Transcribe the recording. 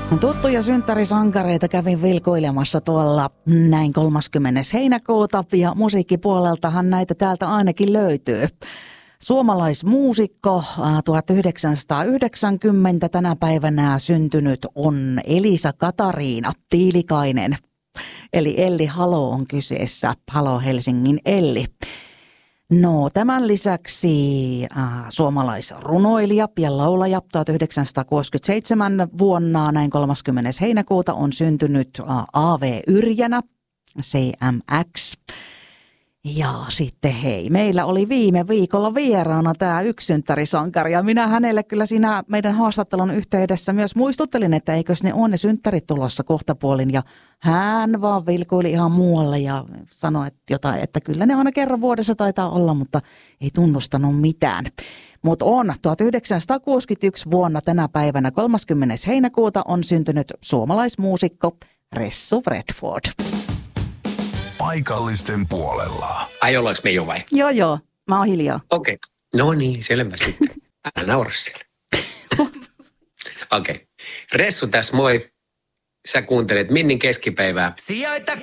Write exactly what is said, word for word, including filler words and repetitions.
Tuttuja synttärisankareita kävin vilkuilemassa tuolla näin kolmaskymmenes heinäkuuta ja musiikkipuoleltahan näitä täältä ainakin löytyy. Suomalaismuusikko tuhatyhdeksänsataayhdeksänkymmentä tänä päivänä syntynyt on Elisa Katariina Tiilikainen. Eli Elli Halo on kyseessä, Halo Helsingin Elli. No tämän lisäksi äh, suomalaisrunoilija ja laulaja tuhatyhdeksänsataakuusikymmentäseitsemän vuonna näin kolmaskymmenes heinäkuuta on syntynyt äh, A V Yrjänä, C M X. Ja sitten hei, meillä oli viime viikolla vieraana tämä yksi synttärisankari ja minä hänelle kyllä siinä meidän haastattelun yhteydessä myös muistuttelin, että eikös ne ole ne synttärit tulossa kohtapuolin ja hän vaan vilkuili ihan muualle ja sanoi että jotain, että kyllä ne aina kerran vuodessa taitaa olla, mutta ei tunnustanut mitään. Mutta on tuhatyhdeksänsataakuusikymmentäyksi vuonna tänä päivänä kolmaskymmenes heinäkuuta on syntynyt suomalaismuusikko Ressu Redford. Paikallisten puolella. Ai ollaanko me jo vai? Joo joo, mä oon hiljaa. Okei, okay. No niin, selvä sitten. Älä naura siellä. Okei, okay. Ressu tässä moi. Sä kuuntelet Minnin keskipäivää. Sijoita